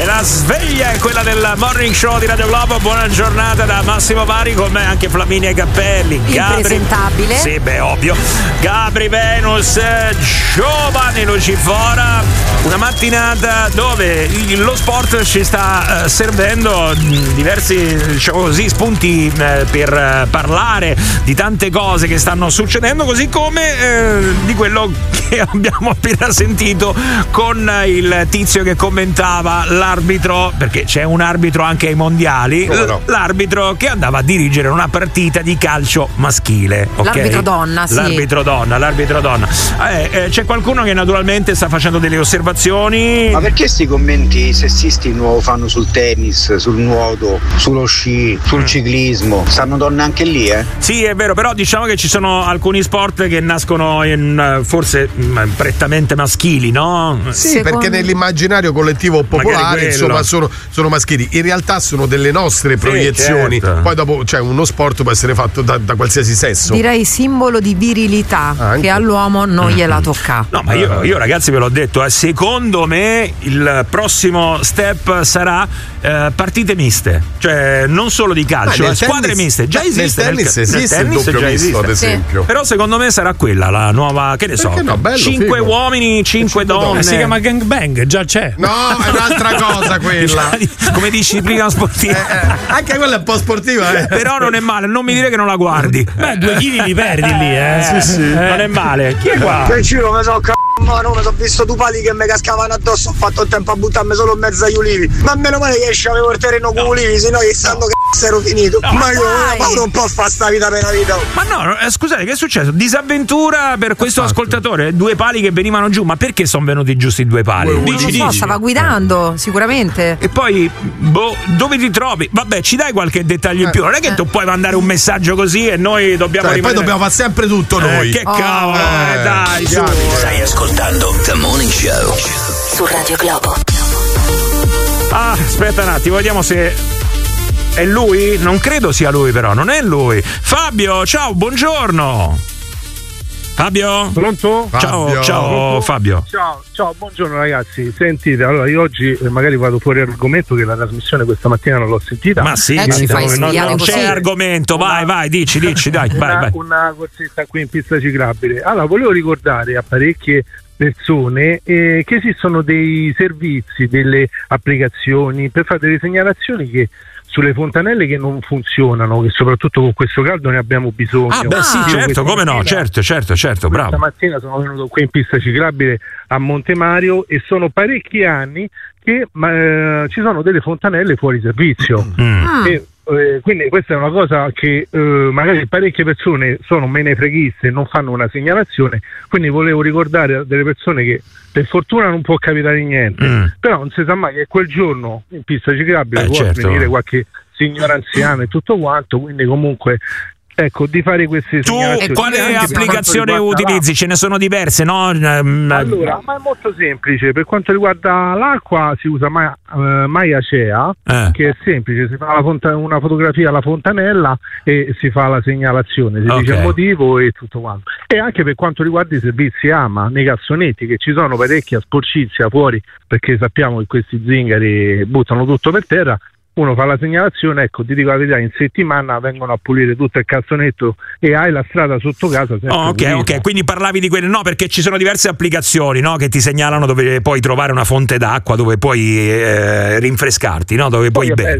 E la sveglia è quella del Morning Show di Radio Globo. Buona giornata da Massimo Vari, con me anche Flaminia Cappelli. Impresentabile. Sì, beh, ovvio. Gabri Venus, Giovanni Lucifora. Una mattinata dove lo sport ci sta servendo diversi, diciamo così, spunti per parlare di tante cose che stanno succedendo, così come di quello che abbiamo appena sentito con il tizio che commentava l'arbitro, perché c'è un arbitro anche ai mondiali, l'arbitro che andava a dirigere una partita di calcio maschile, okay? L'arbitro donna, sì. L'arbitro donna. C'è qualcuno che naturalmente sta facendo delle osservazioni. Ma perché sti commenti sessisti nuovo fanno sul tennis, sul nuoto, sullo sci, sul ciclismo? Stanno donne anche lì, eh? Sì, è vero, però diciamo che ci sono alcuni sport che nascono forse prettamente maschili, no? Sì, perché nell'immaginario collettivo popolare insomma sono maschili. In realtà sono delle nostre proiezioni. Certo. Poi dopo, cioè, uno sport può essere fatto da qualsiasi sesso. Direi simbolo di virilità che all'uomo non gliela tocca. No, ma io ragazzi ve l'ho detto, secondo me il prossimo step sarà partite miste, cioè non solo di calcio, squadre miste. Già esiste nel tennis, esiste il doppio misto, ad esempio. Però secondo me sarà quella la nuova, che ne so, no, bello, 5 figo. uomini, 5 donne. Si chiama gangbang, già c'è. No, è un'altra cosa quella. Come disciplina sportiva. Anche quella è un po' sportiva, Però non è male, non mi dire che non la guardi. Beh, 2 chili li perdi lì, Sì. Non è male. Chi è qua? Che giro, mi sono mi sono visto due pali che mi cascavano addosso, ho fatto il tempo a buttarmi solo in mezzo agli ulivi. Ma meno male che avevo il terreno con ulivi, sennò che sanno che ero finito. Ma io ho paura un po' a fare sta vita per la vita. Ma no, scusate, che è successo? Disavventura per questo ascoltatore? 2 pali che venivano giù, ma perché sono venuti giù sti 2 pali? Non lo so, stava guidando sicuramente. E poi, dove ti trovi? Vabbè, ci dai qualche dettaglio in più. Non è che tu puoi mandare un messaggio così e noi dobbiamo rimanere... Poi dobbiamo fare sempre tutto noi. Che cavolo, dai, su. Stai ascoltando The Morning Show su Radio Globo. Aspetta un attimo, vediamo se è lui. Non credo sia lui, però non è lui. Fabio, ciao, buongiorno. Fabio? Pronto? Ciao Fabio. Ciao, buongiorno ragazzi. Sentite, allora io oggi magari vado fuori argomento, che la trasmissione questa mattina non l'ho sentita. Ma sì, ci fai spiare non così. c'è argomento, vai, dici, dai, vai. Una corsetta qui in pista ciclabile. Allora, volevo ricordare a parecchie persone che esistono dei servizi, delle applicazioni per fare delle segnalazioni che sulle fontanelle che non funzionano, che soprattutto con questo caldo ne abbiamo bisogno. Sì, certo, come no, certo, bravo. Stamattina sono venuto qui in pista ciclabile a Montemario e sono parecchi anni che ci sono delle fontanelle fuori servizio. Quindi questa è una cosa che magari parecchie persone sono menefreghiste e non fanno una segnalazione, quindi volevo ricordare a delle persone che per fortuna non può capitare niente, però non si sa mai che quel giorno in pista ciclabile può venire qualche signora anziana e tutto quanto, quindi comunque ecco, di fare queste segnalazioni. Tu quale applicazione utilizzi? Ce ne sono diverse, no? Allora, ma è molto semplice. Per quanto riguarda l'acqua si usa MyAcea, che è semplice, si fa una fotografia alla fontanella e si fa la segnalazione, si dice il motivo e tutto quanto. E anche per quanto riguarda i servizi AMA nei cassonetti, che ci sono parecchia sporcizia fuori, perché sappiamo che questi zingari buttano tutto per terra. Uno fa la segnalazione, ecco, ti dico la verità, in settimana vengono a pulire tutto il cassonetto e hai la strada sotto casa. Ok, quindi parlavi di quelle, no, perché ci sono diverse applicazioni, no, che ti segnalano dove puoi trovare una fonte d'acqua, dove puoi rinfrescarti, no, dove puoi bere.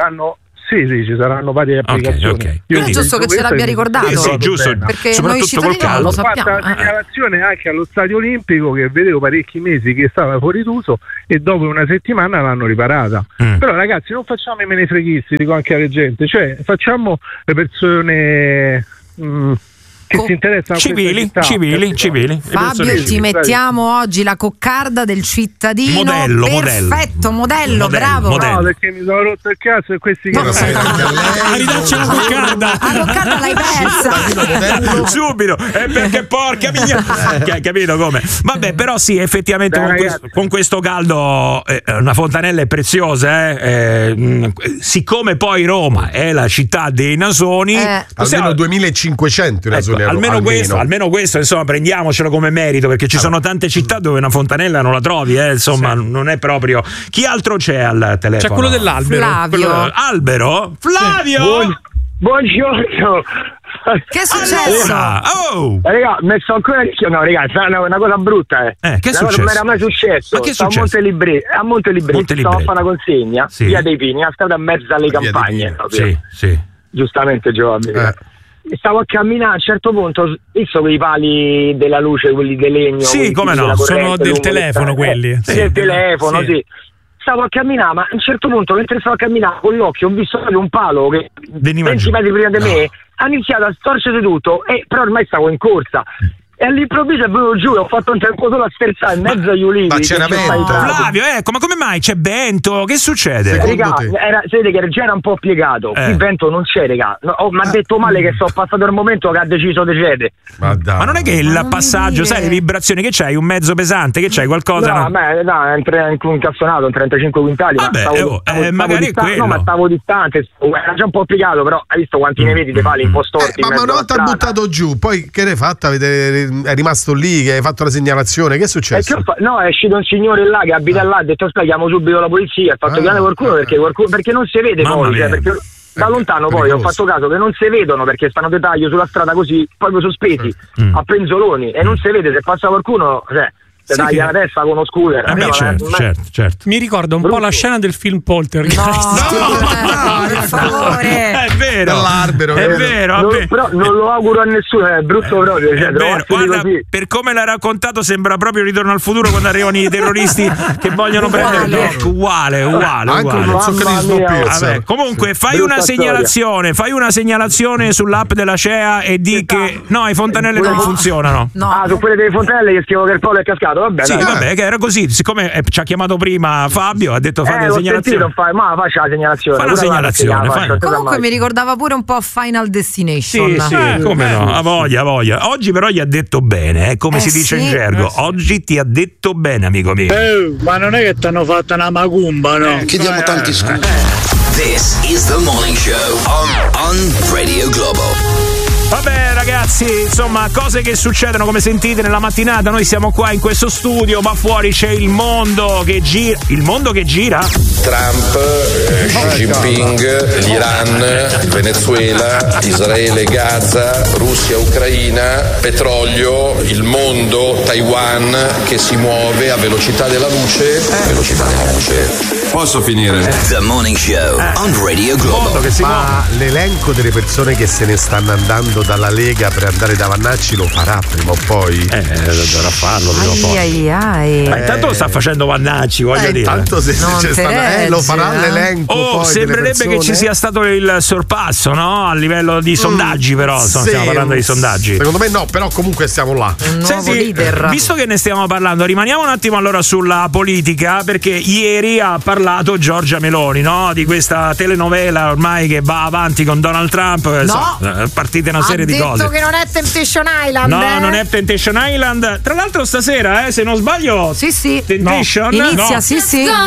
Sì, ci saranno varie applicazioni. È giusto che ce l'abbia ricordato. Sì, giusto, perché noi cittadini non lo sappiamo. Ho fatto la segnalazione anche allo Stadio Olimpico, che vedevo parecchi mesi che stava fuori d'uso e dopo una settimana l'hanno riparata. Però ragazzi, non facciamo i menefreghisti, dico anche alla gente, cioè facciamo le persone che si interessano civili. Fabio, ti mettiamo oggi la coccarda del cittadino. Perfetto, modello, bravo. No, perché mi sono rotto il cazzo e questi ridacci la coccarda. La coccarda l'hai persa subito, perché porca mia. Capito come? Vabbè, però sì, effettivamente con questo caldo una fontanella è preziosa, siccome poi Roma è la città dei nasoni, almeno 2500 nasoni almeno questo, insomma, prendiamocelo come merito, perché ci sono tante città dove una fontanella non la trovi, insomma, non è proprio. Chi altro c'è al telefono? C'è quello dell'albero. Albero? Flavio? Buongiorno. Che è successo? Raga, mi sto ancora dicendo, ragazzi, è una cosa brutta, che è successo? Non mi era mai successo. Ma che è Stavo successo? a Monte Libretti, stavo a fare una consegna, via dei Pini, a strada in mezzo alle campagne. Sì. Giustamente, Giovanni. Stavo a camminare, a un certo punto, visto quei pali della luce, quelli di legno. Sì, come no, sono del telefono quelli. Del telefono, sì. Stavo a camminare, ma a un certo punto, mentre stavo a camminare con l'occhio, ho visto un palo che 20 metri prima di me ha iniziato a storcere tutto, però ormai stavo in corsa. E all'improvviso è venuto giù e ho fatto un tempo solo a scherzare in mezzo agli ulivi. Ma c'era vento? Flavio, ma come mai c'è vento? Che succede? Raga, vede che già era un po' piegato. Il vento non c'è, raga. Mi ha detto male che sono passato il momento che ha deciso di cedere. Ma non è che il passaggio, sai, le vibrazioni che c'hai, un mezzo pesante, che c'hai qualcosa? No, è un cassonato, un 35 quintali. Magari è quello. No, ma stavo distante, era già un po' piegato, però hai visto quanti ne vedi dei pali un po' storti. Ma una volta buttato giù, poi che l'hai fatta? È rimasto lì, che hai fatto la segnalazione, che è successo? No, è uscito un signore là che abita là, ha detto chiamo subito la polizia, ha fatto chiamare qualcuno perché non si vede poi, perché da lontano poi ho fatto caso che non si vedono perché stanno dei tagli sulla strada così, proprio sospesi, a penzoloni, e non si vede se passa qualcuno, taglia la testa con uno scooter. Certo. Mi ricorda un po' la scena del film Poltergeist. No, per favore. È vero. Dall'albero. È vero. Però non lo auguro a nessuno, è brutto proprio. È vero. Guarda, per come l'hai raccontato sembra proprio Ritorno al futuro, quando arrivano i terroristi che vogliono prendere il doc. Uguale. Anche non so che Vabbè, comunque fai una segnalazione sull'app della CEA e di che i fontanelle non funzionano. Su quelle delle fontanelle che scrivo che il polo è cascato. Vabbè, che era così. Siccome ci ha chiamato prima Fabio, ha detto fate la segnalazione. Faccia la segnalazione. Fa la segnalazione. Comunque mi ricordava pure un po' Final Destination. Sì, come no? A voglia. Oggi però gli ha detto bene, come si dice in gergo. Oggi ti ha detto bene, amico mio. Ma non è che ti hanno fatto una macumba, no? Chiediamo tanti scusi. This is the morning show on Radio Globo. Vabbè ragazzi, insomma, cose che succedono, come sentite nella mattinata. Noi siamo qua in questo studio, ma fuori c'è il mondo che gira. Il mondo che gira? Trump, Xi Jinping, l'Iran, il Venezuela, Israele, Gaza, Russia, Ucraina, petrolio, il mondo, Taiwan che si muove a velocità della luce. Posso finire? The Morning Show on Radio Globo. Ma l'elenco delle persone che se ne stanno andando dalla Lega per andare da Vannacci lo farà prima o poi? Dovrà farlo prima o poi. Ma intanto lo sta facendo Vannacci, voglio dire. Intanto se c'è stato, lo farà l'elenco. Poi sembrerebbe che ci sia stato il sorpasso, no? A livello di sondaggi, però stiamo parlando di sondaggi. Secondo me no, però comunque siamo là. Senti, visto che ne stiamo parlando, rimaniamo un attimo allora sulla politica, perché ieri ha parlato Giorgia Meloni, no? Di questa telenovela ormai che va avanti con Donald Trump. Partite una serie di cose. Ha detto che non è Temptation Island. No, non è Temptation Island. Tra l'altro stasera, se non sbaglio, sì. Temptation inizia, sì.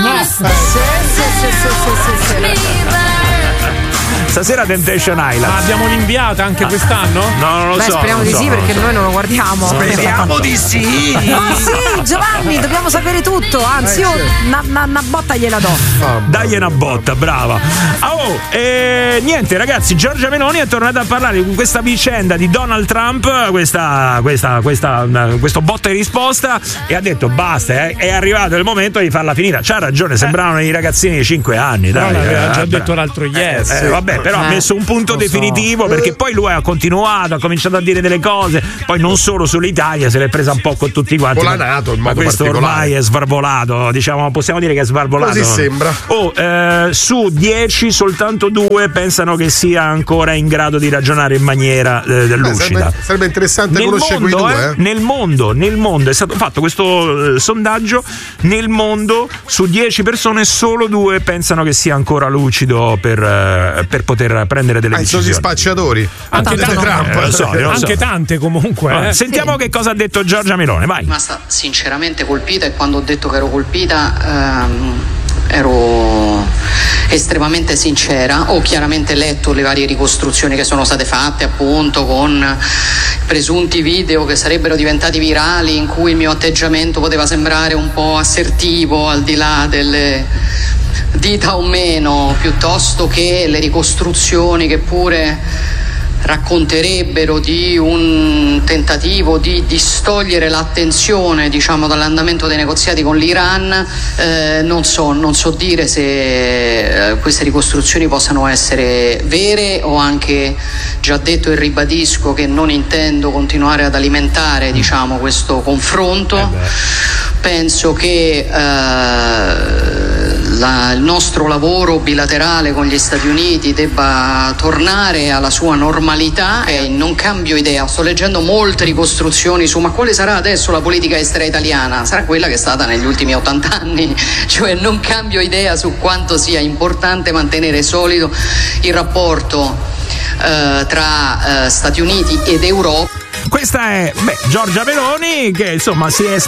Stasera Temptation Island. Ma abbiamo l'inviata anche quest'anno? No, non lo so. Speriamo di sì, perché noi non lo guardiamo. Speriamo di sì. Ma sì, Giovanni, dobbiamo sapere tutto. Anzi, io una botta gliela do. Dagli una botta, brava. Niente, ragazzi, Giorgia Meloni è tornata a parlare di questa vicenda di Donald Trump, questo botta e risposta, e ha detto basta, è arrivato il momento di farla finita. C'ha ragione, sembravano i ragazzini di 5 anni. Dai, l'aveva già detto l'altro ieri. Vabbè, però ha messo un punto definitivo, perché poi lui ha continuato, ha cominciato a dire delle cose, poi non solo sull'Italia, se l'è presa un po' con tutti quanti. Polanato in modo questo particolare. Ormai è svarvolato, diciamo, possiamo dire che è svarvolato. Così sembra. Su 10 soltanto 2 pensano che sia ancora in grado di ragionare in maniera lucida. Sarebbe interessante conoscere quei due. Nel mondo è stato fatto questo sondaggio. Nel mondo, su 10 persone, solo 2 pensano che sia ancora lucido per poter prendere delle decisioni. Sono gli spacciatori. Anche Trump. Anche tante comunque. Sentiamo che cosa ha detto Giorgia Meloni, vai. Sono rimasta sinceramente colpita, e quando ho detto che ero colpita ero estremamente sincera. Ho chiaramente letto le varie ricostruzioni che sono state fatte, appunto, con presunti video che sarebbero diventati virali, in cui il mio atteggiamento poteva sembrare un po' assertivo, al di là delle dita o meno, piuttosto che le ricostruzioni che pure racconterebbero di un tentativo di distogliere l'attenzione, diciamo, dall'andamento dei negoziati con l'Iran. Non so dire se queste ricostruzioni possano essere vere. Ho anche già detto e ribadisco che non intendo continuare ad alimentare, diciamo, questo confronto. Penso che il nostro lavoro bilaterale con gli Stati Uniti debba tornare alla sua normalità, e non cambio idea. Sto leggendo molte ricostruzioni su ma quale sarà adesso la politica estera italiana. Sarà quella che è stata negli ultimi 80 anni, cioè non cambio idea su quanto sia importante mantenere solido il rapporto tra Stati Uniti ed Europa. Questa è Giorgia Meloni, che insomma si è